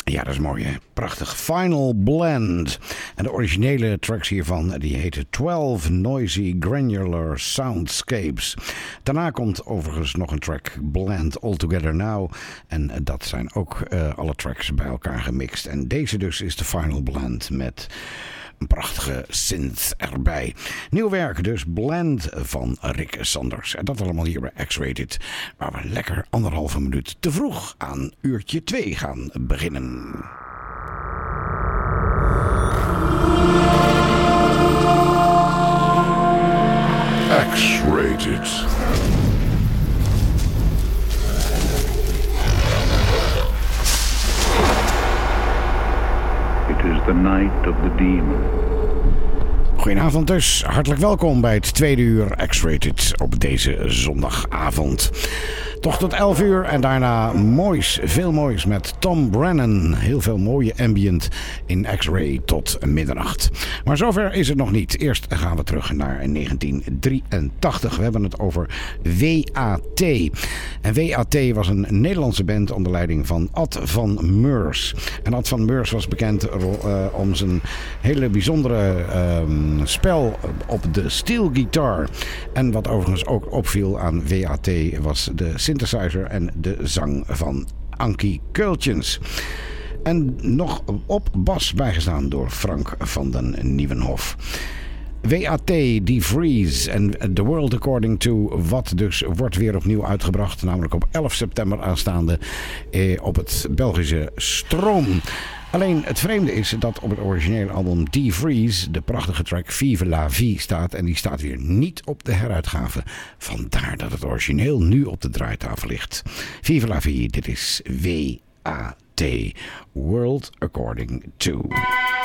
Ja, dat is mooi, hè? Prachtig. Final Blend. En de originele tracks hiervan, die heten 12 Noisy Granular Soundscapes. Daarna komt overigens nog een track, Blend All Together Now. En dat zijn ook alle tracks bij elkaar gemixt. En deze dus is de Final Blend met een prachtige synth erbij. Nieuw werk dus, Blend van Rick Sanders. En dat allemaal hier bij X-Rated, waar we lekker 1,5 minuut te vroeg aan uurtje 2 gaan beginnen. X-Rated. It is the night of the demon. Goedenavond dus, hartelijk welkom bij het tweede uur X-Rated op deze zondagavond. Toch tot 11 uur en daarna moois, veel moois met Tom Brennan. Heel veel mooie ambient in X-Ray tot middernacht. Maar zover is het nog niet. Eerst gaan we terug naar 1983. We hebben het over WAT. En WAT was een Nederlandse band onder leiding van Ad van Meurs. En Ad van Meurs was bekend om zijn hele bijzondere spel op de steel guitar. En wat overigens ook opviel aan WAT was de synthesizer en de zang van Ankie Keultjens. En nog op bas bijgestaan door Frank van den Nieuwenhof. WAT, DeVries en The World According to What dus wordt weer opnieuw uitgebracht. Namelijk op 11 september aanstaande op het Belgische Stroom. Alleen het vreemde is dat op het originele album DeVries de prachtige track Vive la Vie staat. En die staat weer niet op de heruitgave. Vandaar dat het origineel nu op de draaitafel ligt. Vive la Vie, dit is WAT, World According to.